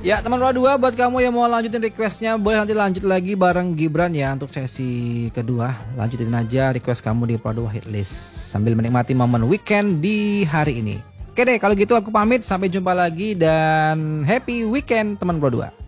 Ya teman Pro 2, buat kamu yang mau lanjutin requestnya, boleh nanti lanjut lagi bareng Gibran ya untuk sesi kedua. Lanjutin aja request kamu di Pro 2 Hitlist sambil menikmati momen weekend di hari ini. Oke deh, kalau gitu aku pamit, sampai jumpa lagi dan happy weekend teman Pro 2.